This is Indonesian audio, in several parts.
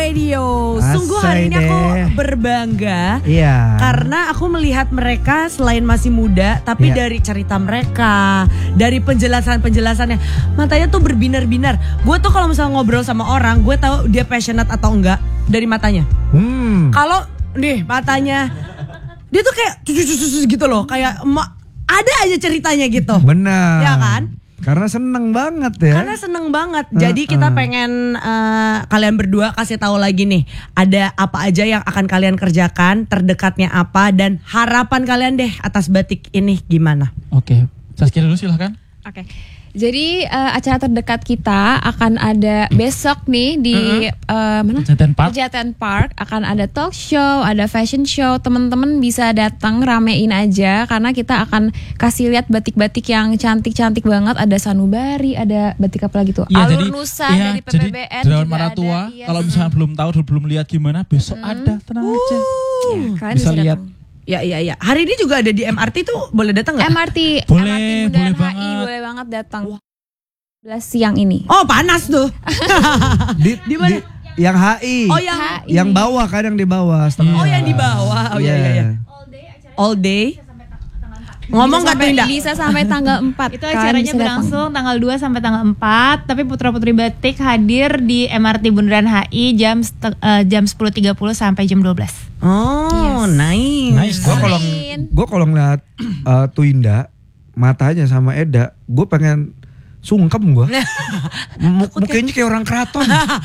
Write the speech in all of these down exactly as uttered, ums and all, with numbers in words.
Radio. Sungguh hari ini aku berbangga. Iya. Karena aku melihat mereka selain masih muda, tapi iya. dari cerita mereka, dari penjelasan-penjelasannya, matanya tuh berbinar-binar. Gue tuh kalau misalnya ngobrol sama orang, gue tahu dia passionate atau enggak dari matanya. Hmm. Kalau nih matanya, dia tuh kayak cucu-cucu gitu loh, kayak emak, ada aja ceritanya gitu. Benar. Ya kan? Karena seneng banget ya. Karena seneng banget. Jadi kita uh, uh. pengen uh, kalian berdua kasih tahu lagi nih, ada apa aja yang akan kalian kerjakan, terdekatnya apa, dan harapan kalian deh atas batik ini gimana? Oke, Saskia dulu silahkan. Oke. Jadi uh, acara terdekat kita akan ada besok nih di mm-hmm. uh, mana? Pejaten Park. Pejaten Park akan ada talk show, ada fashion show. Teman-teman bisa datang ramein aja karena kita akan kasih lihat batik-batik yang cantik-cantik banget. Ada sanubari, ada batik apa lagi tuh? Ya, Alur jadi, Nusa ya, dari P P B N jadi, juga Maratua, ada. Iya, kalau misalnya belum tahu, belum lihat gimana, besok hmm. ada, tenang uh. aja. Ya, kalian bisa, bisa lihat. Datang. Ya iya iya. Hari ini juga ada di M R T tuh, boleh datang nggak? M R T, boleh, M R T Bundaran boleh H I, banget. boleh banget datang. Belas siang ini. Oh panas tuh. di, di mana? Di, yang H I. Oh yang H I. Yang bawah kan, yang di bawah. Setengah. Oh yang di bawah. Oh iya iya. iya. All day. Ngomong nggak tuh Indah? Bisa sampai tanggal empat. Itu acaranya berlangsung tanggal dua sampai tanggal empat. Tapi putra-putri batik hadir di M R T Bundaran H I jam uh, jam sepuluh tiga puluh sampai jam dua belas. Oh, yes. nice. Nice. Gue kalau gue kalau ngeliat uh, Tuinda matanya sama Eda, gue pengen sungkem gue. Mukanya kayak orang keraton.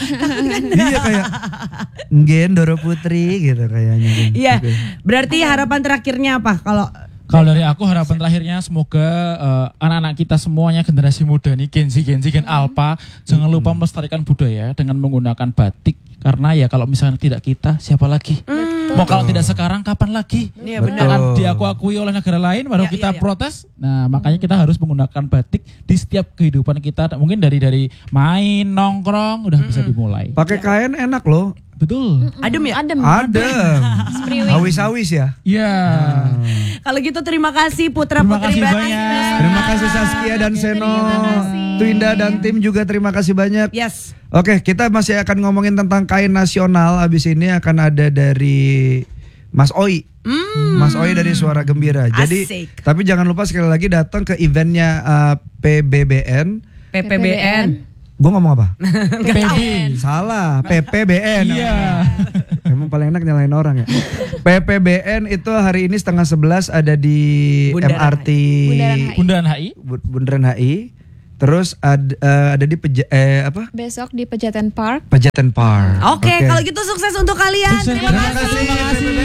Iya kayak Gendoro Putri gitu kayaknya. Iya. Berarti harapan terakhirnya apa kalau Kalau dari aku harapan terakhirnya semoga uh, anak-anak kita semuanya generasi muda nih Gen Z, Gen Z, Gen Alpha jangan lupa melestarikan budaya dengan menggunakan batik karena ya kalau misalnya tidak kita siapa lagi? Mm. Mau kalau tidak sekarang kapan lagi? Ya, akan diakui oleh negara lain baru ya, kita ya, ya. protes. Nah makanya kita harus menggunakan batik di setiap kehidupan kita. Mungkin dari dari main nongkrong udah mm-hmm. bisa dimulai. Pakai kain enak loh. Betul. Adem ya? Adem. Adem. Awis-awis ya? Iya. Hmm. Kalau gitu terima kasih Putra terima Putri kasih banyak. Terima kasih Saskia dan Seno. Tuinda dan tim juga terima kasih banyak. Yes. Oke, kita masih akan ngomongin tentang kain nasional. Abis ini akan ada dari Mas Oi. Mm. Mas Oi dari Suara Gembira. Jadi, Asik. Tapi jangan lupa sekali lagi datang ke eventnya uh, P B B N. P P B N. Gue ngomong apa? P B. Salah, P P B N. Iya. Emang paling enak nyalain orang ya. P P B N itu hari ini setengah sebelas ada di Bundaran M R T Bundaran H I. Bundaran H I. Terus ada, uh, ada di peja, eh, apa? Besok di Pejaten Park. Pejaten Park. Oke, okay, okay. Kalau gitu sukses untuk kalian. Sukses. Terima kasih. Terima kasih.